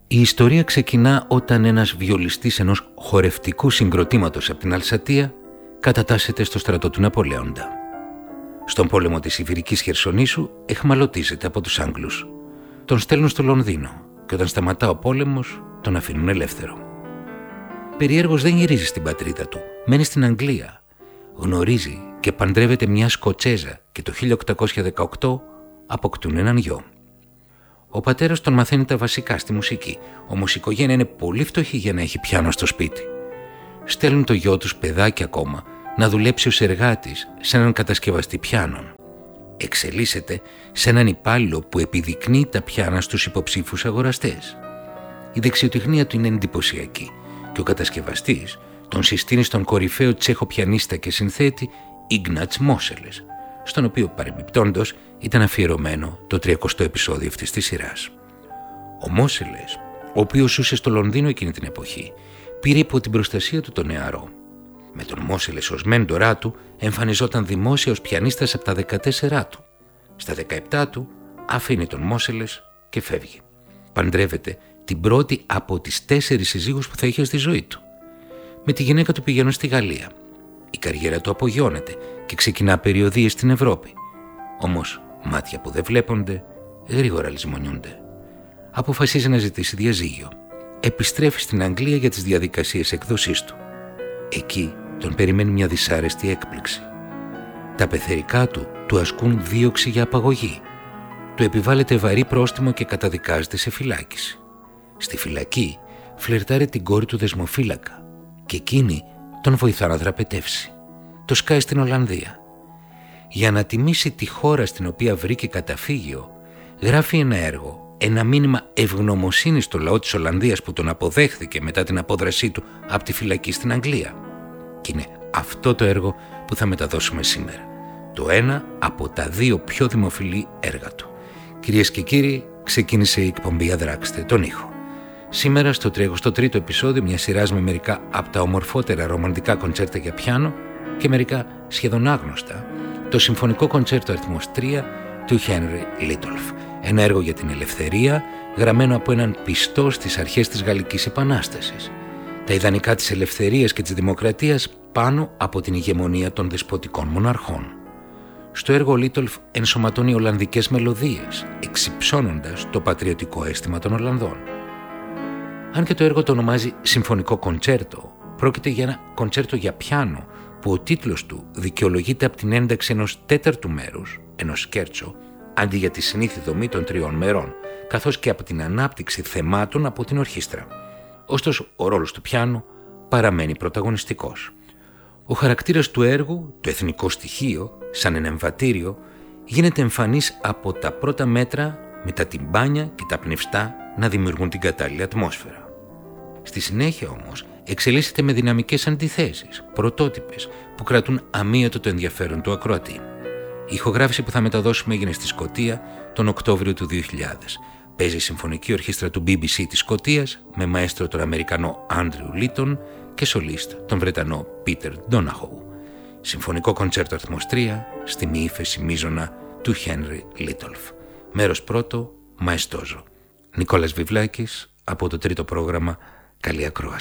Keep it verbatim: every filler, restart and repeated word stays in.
Η ιστορία ξεκινά όταν ένας βιολιστής ενός χορευτικού συγκροτήματος από την Αλσατία κατατάσσεται στο στρατό του Ναπολέοντα. Στον πόλεμο της Ιβηρικής Χερσονήσου εχμαλωτίζεται από τους Άγγλους. Τον στέλνουν στο Λονδίνο και όταν σταματά ο πόλεμος τον αφήνουν ελεύθερο. Περιέργως δεν γυρίζει στην πατρίδα του, μένει στην Αγγλία. Γνωρίζει και παντρεύεται μια Σκοτσέζα και το χίλια οκτακόσια δεκαοκτώ αποκτούν έναν γιο. Ο πατέρας τον μαθαίνει τα βασικά στη μουσική, όμως η οικογένεια είναι πολύ φτωχή για να έχει πιάνο στο σπίτι. Στέλνουν το γιο τους παιδάκι ακόμα να δουλέψει ως εργάτης σε έναν κατασκευαστή πιάνων. Εξελίσσεται σε έναν υπάλληλο που επιδεικνύει τα πιάνα στους υποψήφιους αγοραστές. Η δεξιοτεχνία του είναι εντυπωσιακή και ο κατασκευαστής τον συστήνει στον κορυφαίο τσέχο πιανίστα και συνθέτη Ίγνατς Μόσελες, στον οποίο παρεμπιπτόντος ήταν αφιερωμένο το τριακοστό επεισόδιο αυτής της σειράς. Ο Μόσελες, ο οποίος ζούσε στο Λονδίνο εκείνη την εποχή, πήρε υπό την προστασία του τον νεαρό. Με τον Μόσελες ως μέντορά του εμφανιζόταν δημόσια ως πιανίστας από τα δεκατέσσερά του. Στα δεκαεπτά του αφήνει τον Μόσελες και φεύγει. Παντρεύεται την πρώτη από τις τέσσερις συζύγους που θα είχε στη ζωή του. Με τη γυναίκα του πηγαίνουν στη Γαλλία. Η καριέρα του απογειώνεται και ξεκινά περιοδίες στην Ευρώπη. Όμως μάτια που δεν βλέπονται γρήγορα λησμονιούνται. Αποφασίζει να ζητήσει διαζύγιο. Επιστρέφει στην Αγγλία για τις διαδικασίες εκδοσής του. Εκεί τον περιμένει μια δυσάρεστη έκπληξη. Τα πεθερικά του του ασκούν δίωξη για απαγωγή. Του επιβάλλεται βαρύ πρόστιμο και καταδικάζεται σε φυλάκιση. Στη φυλακή φλερτάρει την κόρη του δεσμοφύλακα και εκείνη τον βοηθά να δραπετεύσει. Το σκάει στην Ολλανδία. Για να τιμήσει τη χώρα στην οποία βρήκε καταφύγιο, γράφει ένα έργο, ένα μήνυμα ευγνωμοσύνης στο λαό της Ολλανδίας που τον αποδέχθηκε μετά την απόδρασή του από τη φυλακή στην Αγγλία. Και είναι αυτό το έργο που θα μεταδώσουμε σήμερα. Το ένα από τα δύο πιο δημοφιλή έργα του. Κυρίες και κύριοι, ξεκίνησε η εκπομπή «Αδράξτε τον ήχο». Σήμερα στο τριακοστό τρίτο επεισόδιο μια σειράς με μερικά από τα ομορφότερα ρομαντικά κοντσέρτα για πιάνο και μερικά σχεδόν άγνωστα, το συμφωνικό κοντσέρτο αριθμός τρία του Henry Litolff. Ένα έργο για την ελευθερία, γραμμένο από έναν πιστό στις αρχές της Γαλλικής Επανάστασης. Τα ιδανικά της ελευθερίας και της δημοκρατίας πάνω από την ηγεμονία των δεσποτικών μοναρχών. Στο έργο ο Litolff ενσωματώνει ολλανδικές μελωδίες, εξυψώνοντας το πατριωτικό αίσθημα των Ολλανδών. Αν και το έργο το ονομάζει συμφωνικό κοντσέρτο, πρόκειται για ένα κοντσέρτο για πιάνο που ο τίτλος του δικαιολογείται από την ένταξη ενός τέταρτου μέρους, ενός σκέρτσο, αντί για τη συνήθη δομή των τριών μερών, καθώς και από την ανάπτυξη θεμάτων από την ορχήστρα. Ωστόσο, ο ρόλος του πιάνο παραμένει πρωταγωνιστικός. Ο χαρακτήρας του έργου, το εθνικό στοιχείο, σαν ένα εμβατήριο, γίνεται εμφανής από τα πρώτα μέτρα με τα τυμπάνια και τα πνευστά να δημιουργούν την κατάλληλη ατμόσφαιρα. Στη συνέχεια όμως εξελίσσεται με δυναμικές αντιθέσεις, πρωτότυπες, που κρατούν αμύωτο το ενδιαφέρον του ακροατή. Η ηχογράφηση που θα μεταδώσουμε έγινε στη Σκωτία τον Οκτώβριο του δύο χιλιάδες. Παίζει η Συμφωνική Ορχήστρα του μπι μπι σι της Σκωτίας με μαέστρο τον Αμερικανό Άντριου Λίτον και σολίστ τον Βρετανό Πίτερ Ντόναχοου. Συμφωνικό κοντσέρτο αριθμός τρία στη μη ύφεση μείζωνα του Henry Litolff. Μέρος πρώτο, Μαεστόζο. Νικόλας Βιβλάκης από το τρίτο πρόγραμμα. Καλή ακρόαση.